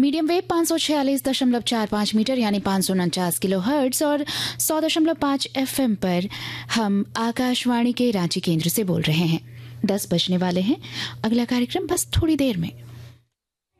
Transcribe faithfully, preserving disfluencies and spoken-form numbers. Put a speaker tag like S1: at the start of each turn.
S1: Medium wave पाँच सौ छियालीस दशमलव चार पाँच मीटर यानी पाँच सौ उनचास किलो हर्ट्ज और सौ दशमलव पाँच एफ एम पर हम आकाशवाणी के रांची केंद्र से बोल रहे हैं। दस बजने वाले हैं। अगला कार्यक्रम बस थोड़ी देर में।